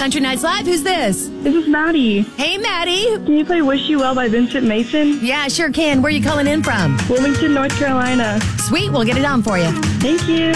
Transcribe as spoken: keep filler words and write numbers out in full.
Country Nights Live. Who's this? This is Maddie. Hey, Maddie. Can you play Wish You Well by Vincent Mason? Yeah, sure can. Where are you calling in from? Wilmington, North Carolina. Sweet. We'll get it on for you. Thank you.